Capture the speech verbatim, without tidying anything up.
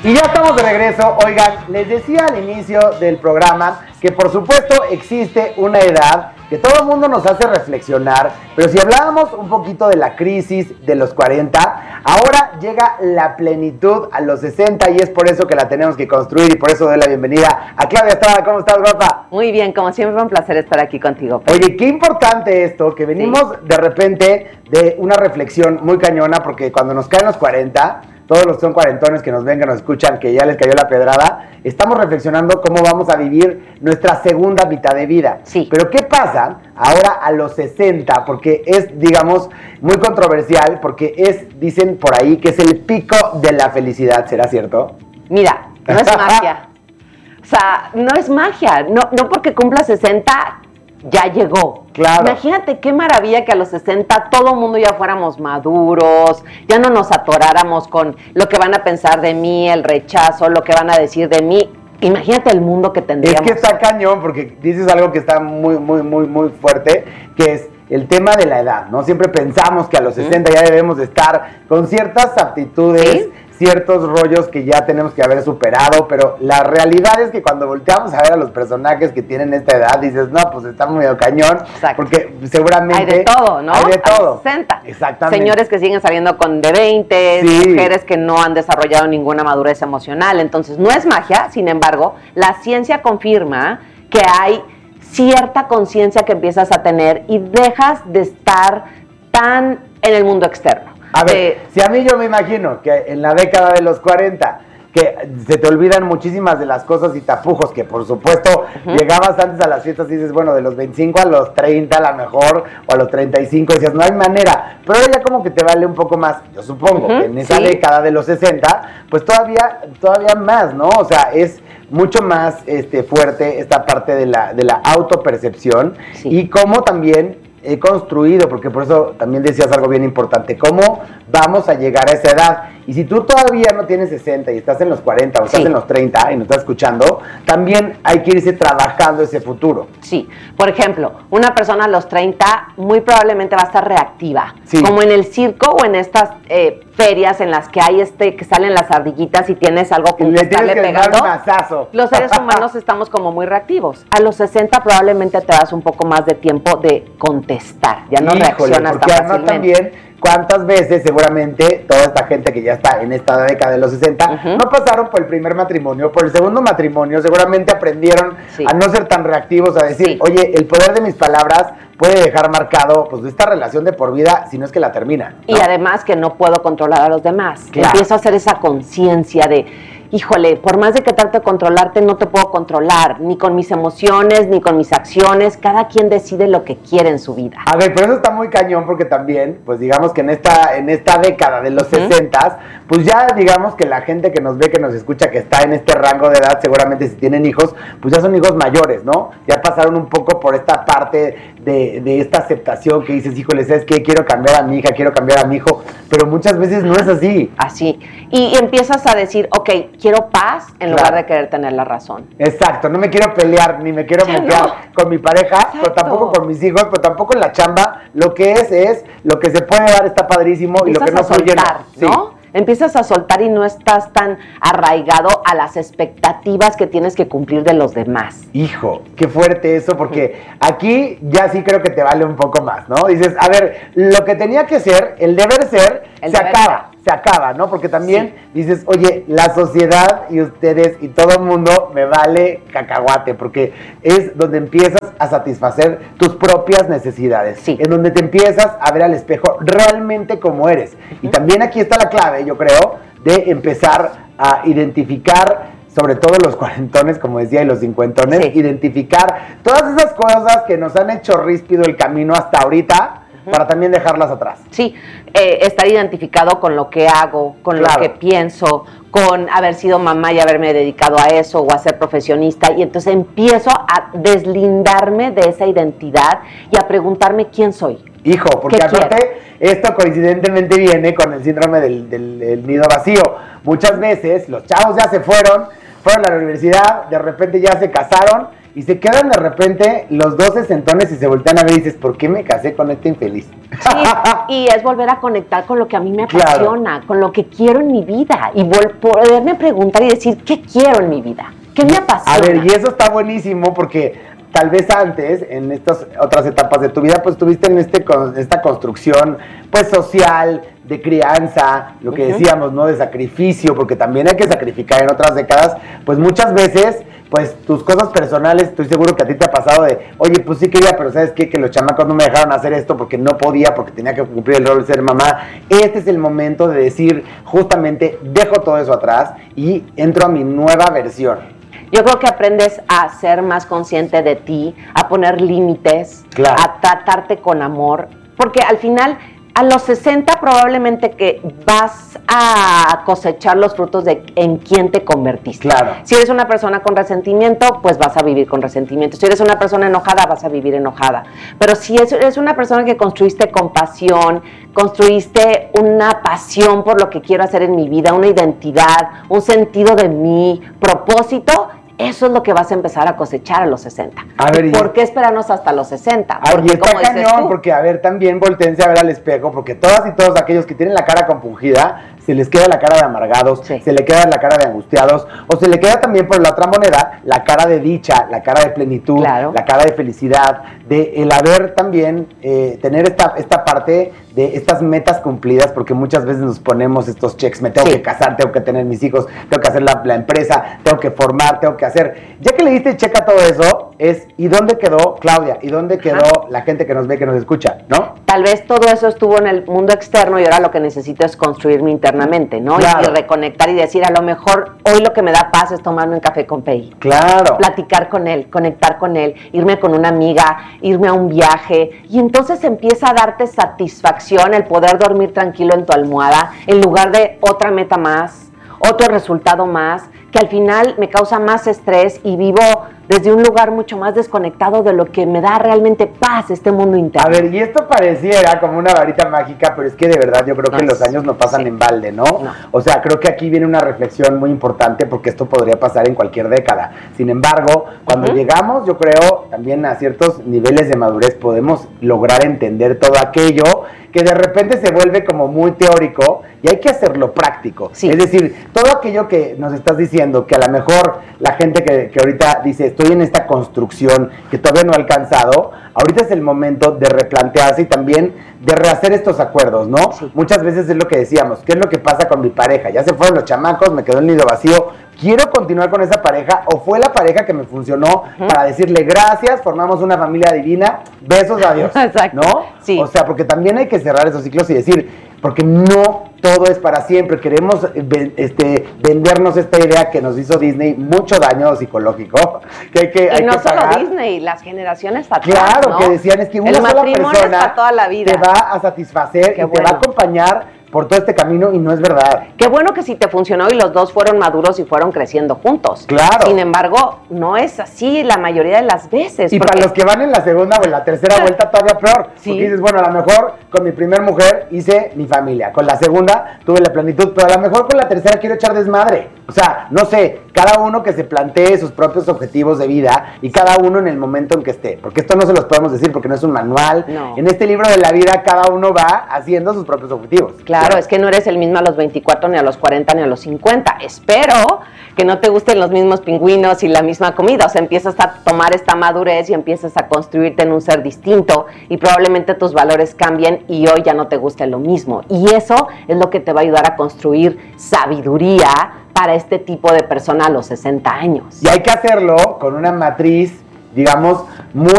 Y ya estamos de regreso. Oigan, les decía al inicio del programa que por supuesto existe una edad que todo el mundo nos hace reflexionar, pero si hablábamos un poquito de la crisis de los cuarenta, ahora llega la plenitud a los sesenta y es por eso que la tenemos que construir y por eso doy la bienvenida a Claudia Estrada. ¿Cómo estás, guapa? Muy bien, como siempre, un placer estar aquí contigo. Oye, qué importante esto, que venimos sí. de repente de una reflexión muy cañona, porque cuando nos caen los cuarenta, todos los son cuarentones que nos vengan, nos escuchan, que ya les cayó la pedrada, estamos reflexionando cómo vamos a vivir nuestra segunda mitad de vida. Sí. Pero ¿qué pasa ahora a los sesenta? Porque es, digamos, muy controversial, porque es, dicen por ahí, que es el pico de la felicidad. ¿Será cierto? Mira, no es magia. O sea, no es magia. No, no porque cumpla sesenta... ya llegó. Claro. Imagínate qué maravilla que a los sesenta todo el mundo ya fuéramos maduros, ya no nos atoráramos con lo que van a pensar de mí, el rechazo, lo que van a decir de mí. Imagínate el mundo que tendríamos. Es que está cañón, porque dices algo que está muy, muy, muy, muy fuerte, que es el tema de la edad, ¿no? Siempre pensamos que a los sesenta ya debemos de estar con ciertas aptitudes, ¿sí? Ciertos rollos que ya tenemos que haber superado, pero la realidad es que cuando volteamos a ver a los personajes que tienen esta edad, dices, no, pues está medio cañón. Exacto. Porque seguramente... Hay de todo, ¿no? Hay de todo. A los sesenta. Exactamente. Señores que siguen saliendo con de veinte, sí. Mujeres que no han desarrollado ninguna madurez emocional. Entonces, no es magia, sin embargo, la ciencia confirma que hay cierta conciencia que empiezas a tener y dejas de estar tan en el mundo externo. A ver, eh, si a mí yo me imagino que en la década de los cuarenta, que se te olvidan muchísimas de las cosas y tapujos, que por supuesto uh-huh. llegabas antes a las fiestas y dices, bueno, de los veinticinco a los treinta a lo mejor, o a los treinta y cinco, decías, no hay manera, pero ahora ya como que te vale un poco más, yo supongo, uh-huh. que en esa sí. década de los sesenta, pues todavía, todavía más, ¿no? O sea, es mucho más este, fuerte esta parte de la, de la autopercepción sí. y cómo también he construido, porque por eso también decías algo bien importante, cómo vamos a llegar a esa edad. Y si tú todavía no tienes sesenta y estás en los cuarenta o estás sí. en los treinta y nos estás escuchando, también hay que irse trabajando ese futuro. Sí, por ejemplo, una persona a los treinta muy probablemente va a estar reactiva, sí. como en el circo o en estas eh, ferias en las que hay este que salen las ardillitas y tienes algo con que estarle pegando. Los seres humanos estamos como muy reactivos. A los sesenta probablemente te das un poco más de tiempo de contestar, ya no Híjole, reaccionas tan fácilmente. También ¿cuántas veces seguramente toda esta gente que ya está en esta década de los sesenta uh-huh. no pasaron por el primer matrimonio, por el segundo matrimonio, seguramente aprendieron sí. a no ser tan reactivos, a decir, sí. oye, el poder de mis palabras puede dejar marcado pues esta relación de por vida, si no es que la termina, ¿no? Y además que no puedo controlar a los demás. Claro. Empiezo a hacer esa conciencia de, híjole, por más de que trate de controlarte, no te puedo controlar, ni con mis emociones, ni con mis acciones. Cada quien decide lo que quiere en su vida. A ver, pero eso está muy cañón, porque también, pues digamos que en esta, en esta década de los uh-huh. sesentas, pues ya digamos que la gente que nos ve, que nos escucha, que está en este rango de edad, seguramente si tienen hijos, pues ya son hijos mayores, ¿no? Ya pasaron un poco por esta parte de, de esta aceptación que dices, híjole, ¿sabes qué? Quiero cambiar a mi hija, quiero cambiar a mi hijo, pero muchas veces no es así. Así. Y empiezas a decir, ok, quiero paz en claro. lugar de querer tener la razón. Exacto, no me quiero pelear, ni me quiero sí, meter no. con mi pareja, Exacto. pero tampoco con mis hijos, pero tampoco en la chamba. Lo que es, es lo que se puede dar está padrísimo. Empiezas y lo que no fluye, no. ¿no? Sí. Empiezas a soltar y no estás tan arraigado a las expectativas que tienes que cumplir de los demás. Hijo, qué fuerte eso, porque aquí ya sí creo que te vale un poco más, ¿no? Dices, a ver, lo que tenía que ser, el deber ser, el se deber acaba. Ser. Se acaba, ¿no? Porque también sí. dices, oye, la sociedad y ustedes y todo el mundo me vale cacahuate, porque es donde empiezas a satisfacer tus propias necesidades. Sí. En donde te empiezas a ver al espejo realmente como eres. Uh-huh. Y también aquí está la clave, yo creo, de empezar a identificar, sobre todo los cuarentones, como decía, y los cincuentones, sí. identificar todas esas cosas que nos han hecho ríspido el camino hasta ahorita, para también dejarlas atrás. Sí, eh, estar identificado con lo que hago, con claro. lo que pienso, con haber sido mamá y haberme dedicado a eso o a ser profesionista, y entonces empiezo a deslindarme de esa identidad y a preguntarme quién soy. Hijo, porque aparte quiero? Esto coincidentemente viene con el síndrome del, del, del nido vacío. Muchas veces los chavos ya se fueron, fueron a la universidad, de repente ya se casaron y se quedan de repente los dos sesentones y se voltean a ver y dices, ¿por qué me casé con este infeliz? Sí, y es volver a conectar con lo que a mí me apasiona, claro, con lo que quiero en mi vida y poderme preguntar y decir, ¿qué quiero en mi vida? ¿Qué me apasiona? A ver, y eso está buenísimo porque tal vez antes, en estas otras etapas de tu vida, pues tuviste en este, esta construcción pues social, de crianza, lo que uh-huh. decíamos, ¿no? De sacrificio, porque también hay que sacrificar en otras décadas, pues muchas veces, pues tus cosas personales, estoy seguro que a ti te ha pasado de, oye, pues sí quería, pero ¿sabes qué? Que los chamacos no me dejaron hacer esto porque no podía, porque tenía que cumplir el rol de ser mamá. Este es el momento de decir, justamente, dejo todo eso atrás y entro a mi nueva versión. Yo creo que aprendes a ser más consciente de ti, a poner límites, claro, a tratarte con amor, porque al final, a los sesenta probablemente que vas a cosechar los frutos de en quién te convertiste. Claro. Si eres una persona con resentimiento, pues vas a vivir con resentimiento. Si eres una persona enojada, vas a vivir enojada. Pero si eres una persona que construiste compasión, construiste una pasión por lo que quiero hacer en mi vida, una identidad, un sentido de mi propósito, eso es lo que vas a empezar a cosechar a los sesenta. A ver, ¿Por qué esperarnos hasta los sesenta? Porque, y está cañón, porque, a ver, también voltéense a ver al espejo, porque todas y todos aquellos que tienen la cara compungida, se les queda la cara de amargados, sí, se le queda la cara de angustiados, o se le queda también por la otra moneda, la cara de dicha, la cara de plenitud, claro, la cara de felicidad, de el haber también, eh, tener esta, esta parte de estas metas cumplidas, porque muchas veces nos ponemos estos checks, me tengo sí. que casar, tengo que tener mis hijos, tengo que hacer la, la empresa, tengo que formar, tengo que hacer. Ya que le diste check a todo eso, es ¿y dónde quedó Claudia? ¿Y dónde quedó Ajá. la gente que nos ve, que nos escucha? ¿No? Tal vez todo eso estuvo en el mundo externo y ahora lo que necesito es construirme internamente, ¿no? Claro. Y, y reconectar y decir, a lo mejor hoy lo que me da paz es tomarme un café con Pei. Claro. Platicar con él, conectar con él, irme con una amiga, irme a un viaje, y entonces empieza a darte satisfacción el poder dormir tranquilo en tu almohada en lugar de otra meta más, otro resultado más, que al final me causa más estrés y vivo desde un lugar mucho más desconectado de lo que me da realmente paz, este mundo interno. A ver, y esto pareciera como una varita mágica, pero es que de verdad yo creo que no, los años no pasan sí. en balde, ¿no? ¿no? O sea, creo que aquí viene una reflexión muy importante porque esto podría pasar en cualquier década. Sin embargo, cuando uh-huh. llegamos, yo creo, también a ciertos niveles de madurez podemos lograr entender todo aquello que de repente se vuelve como muy teórico y hay que hacerlo práctico. Sí. Es decir, todo aquello que nos estás diciendo, que a lo mejor la gente que, que ahorita dice, estoy en esta construcción que todavía no he alcanzado, ahorita es el momento de replantearse y también de rehacer estos acuerdos, ¿no? Sí. Muchas veces es lo que decíamos, ¿qué es lo que pasa con mi pareja? Ya se fueron los chamacos, me quedó el nido vacío, ¿quiero continuar con esa pareja o fue la pareja que me funcionó uh-huh. para decirle gracias, formamos una familia divina, besos, adiós? Exacto. ¿No? Sí. O sea, porque también hay que cerrar esos ciclos y decir, porque no todo es para siempre, queremos este, vendernos esta idea que nos hizo Disney, mucho daño psicológico. Que hay que, y hay no que solo pagar. Disney, las generaciones atrás, Claro, ¿no? que decían es que una El sola matrimonio persona es para toda la vida. te va a satisfacer Qué y bueno. te va a acompañar por todo este camino y no es verdad. Qué bueno que sí te funcionó y los dos fueron maduros y fueron creciendo juntos. Claro. Sin embargo, no es así la mayoría de las veces. Y porque... para los que van en la segunda o en la tercera vuelta todavía peor. Sí. Porque dices, bueno, a lo mejor con mi primer mujer hice mi familia. Con la segunda tuve la plenitud, pero a lo mejor con la tercera quiero echar desmadre. O sea, no sé, cada uno que se plantee sus propios objetivos de vida y cada uno en el momento en que esté. Porque esto no se los podemos decir porque no es un manual. No. En este libro de la vida cada uno va haciendo sus propios objetivos. Claro. Claro, es que no eres el mismo a los veinticuatro, ni a los cuarenta, ni a los cincuenta. Espero que no te gusten los mismos pingüinos y la misma comida. O sea, empiezas a tomar esta madurez y empiezas a construirte en un ser distinto y probablemente tus valores cambien y hoy ya no te guste lo mismo. Y eso es lo que te va a ayudar a construir sabiduría para este tipo de persona a los sesenta años. Y hay que hacerlo con una matriz, digamos, muy